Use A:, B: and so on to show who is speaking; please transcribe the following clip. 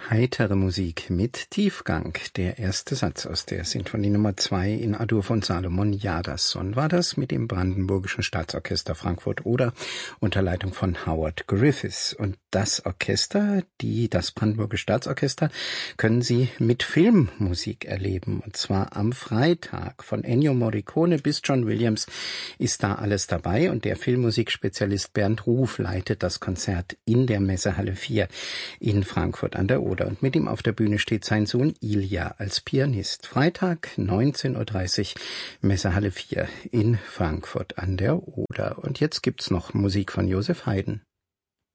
A: Heitere Musik mit Tiefgang. Der erste Satz aus der Sinfonie Nummer 2 in A-Dur von Salomon Jadasson war das mit dem Brandenburgischen Staatsorchester Frankfurt oder unter Leitung von Howard Griffiths. Und das Orchester, das Brandenburgische Staatsorchester, können Sie mit Filmmusik erleben. Und zwar am Freitag. Von Ennio Morricone bis John Williams ist da alles dabei. Und der Filmmusikspezialist Bernd Ruf leitet das Konzert in der Messehalle 4 in Frankfurt an der Oder. Und mit ihm auf der Bühne steht sein Sohn Ilja als Pianist. Freitag 19:30 Uhr, Messehalle 4 in Frankfurt an der Oder. Und jetzt gibt's noch Musik von Joseph Haydn.